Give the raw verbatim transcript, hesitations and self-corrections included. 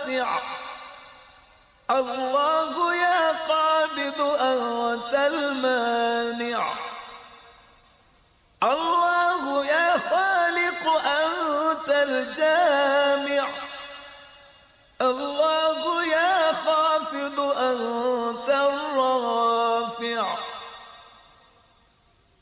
واسع. الله يا قابض أنت المانع. الله يا خالق أنت الجامع. الله